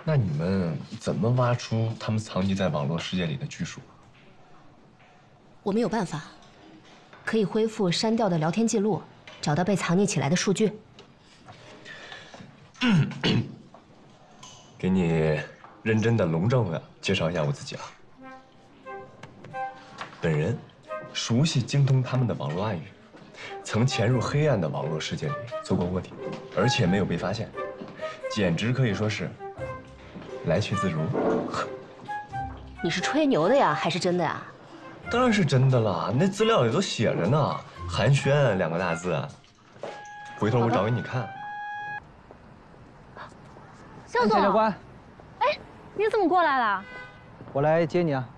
那你们怎么挖出他们藏匿在网络世界里的巨鼠？ 我们有办法，可以恢复删掉的聊天记录，找到被藏匿起来的数据。 给你认真的隆重的介绍一下我自己啊。本人熟悉精通他们的网络暗语，曾潜入黑暗的网络世界里做过卧底，而且没有被发现，简直可以说是来去自如。 你是吹牛的呀，还是真的呀？ 当然是真的了，那资料里都写着呢，寒暄2个大字。回头我找给你看。 肖总， 检察官， 哎，你怎么过来了？ 我来接你啊。